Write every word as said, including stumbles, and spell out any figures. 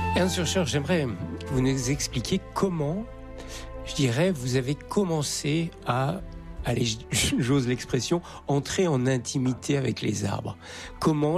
Ernst Schurcher, j'aimerais que vous nous expliquiez comment, je dirais, vous avez commencé à, allez, j'ose l'expression, entrer en intimité avec les arbres. Comment